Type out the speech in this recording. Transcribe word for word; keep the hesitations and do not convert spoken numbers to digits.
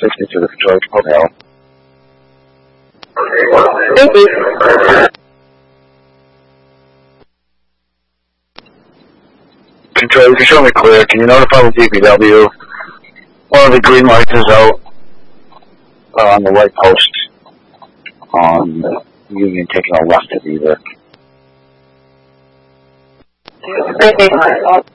Take me to the Control Hotel. Thank you. Control, if you show me clear, can you notify the D P W? One of the green lights is out uh, on the right post on Union, taking a left at either. Okay.